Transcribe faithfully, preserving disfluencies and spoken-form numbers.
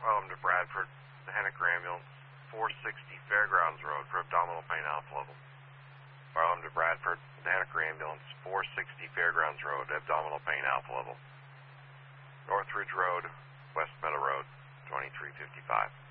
Welcome to Bradford, the Henniker Ambulance, four sixty Fairgrounds Road for abdominal pain alpha level. Welcome to Bradford, the Henniker Ambulance, four sixty Fairgrounds Road, abdominal pain alpha level. Northridge Road, West Meadow Road, twenty-three fifty-five.